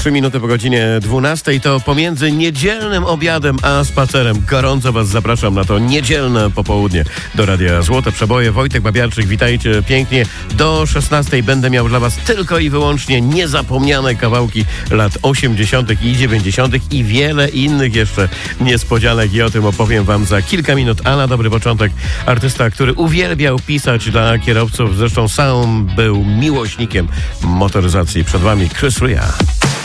3 minuty po godzinie 12 to pomiędzy niedzielnym obiadem a spacerem. Gorąco Was zapraszam na to niedzielne popołudnie do Radia Złote Przeboje. Wojtek Babiarczyk, witajcie pięknie. Do 16 będę miał dla Was tylko i wyłącznie niezapomniane kawałki lat 80. i 90. i wiele innych jeszcze niespodzianek i o tym opowiem Wam za kilka minut. A na dobry początek artysta, który uwielbiał pisać dla kierowców, zresztą sam był miłośnikiem motoryzacji. Przed Wami Chris Rea.